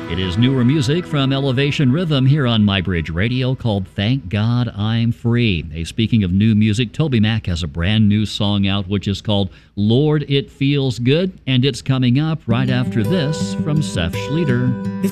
It is newer music from Elevation Rhythm here on MyBridge Radio called Thank God I'm Free. Hey, speaking of new music, Toby Mac has a brand new song out which is called Lord It Feels Good, and it's coming up right after this from Seth Schleter.